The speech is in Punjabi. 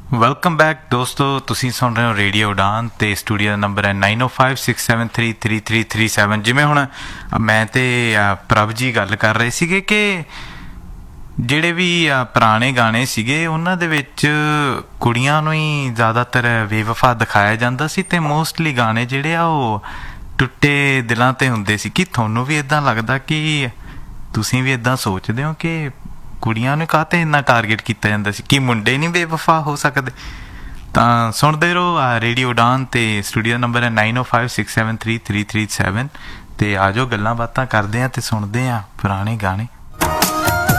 ਵੈਲਕਮ ਬੈਕ ਦੋਸਤੋ, ਤੁਸੀਂ ਸੁਣ ਰਹੇ ਹੋ ਰੇਡੀਓ ਉਡਾਨ ਤੇ ਸਟੂਡੀਓ ਦਾ ਨੰਬਰ ਹੈ 9056733337। ਜਿਵੇਂ ਹੁਣ ਮੈਂ ਤੇ ਪ੍ਰਭ ਜੀ ਗੱਲ ਕਰ ਰਹੇ ਸੀਗੇ ਕਿ ਜਿਹੜੇ ਵੀ ਪੁਰਾਣੇ ਗਾਣੇ ਸੀਗੇ ਉਹਨਾਂ ਦੇ ਵਿੱਚ ਕੁੜੀਆਂ ਨੂੰ ਹੀ ਜ਼ਿਆਦਾਤਰ ਬੇਵਫਾ ਦਿਖਾਇਆ ਜਾਂਦਾ ਸੀ ਤੇ ਮੋਸਟਲੀ ਗਾਣੇ ਜਿਹੜੇ ਆ ਉਹ ਟੁੱਟੇ ਦਿਲਾਂ ਤੇ ਹੁੰਦੇ ਸੀ। ਕਿ ਤੁਹਾਨੂੰ ਵੀ ਇੱਦਾਂ ਲੱਗਦਾ ਕਿ ਤੁਸੀਂ ਵੀ ਇੱਦਾਂ ਸੋਚਦੇ ਹੋ ਕਿ ਕੁੜੀਆਂ ਨੂੰ ਕਾਹਤੇ ਇੰਨਾ ਟਾਰਗੇਟ ਕੀਤਾ ਜਾਂਦਾ ਸੀ ਕਿ ਮੁੰਡੇ ਨਹੀਂ ਬੇਵਫਾ ਹੋ ਸਕਦੇ? ਤਾਂ ਸੁਣਦੇ ਰਹੋ ਰੇਡੀਓ ਉਡਾਨ ਤੇ ਸਟੂਡੀਓ ਨੰਬਰ ਹੈ 9056733337 ਤੇ ਆ ਜਾਓ, ਗੱਲਾਂ ਬਾਤਾਂ ਕਰਦੇ ਹਾਂ ਤੇ ਸੁਣਦੇ ਹਾਂ ਪੁਰਾਣੇ ਗਾਣੇ।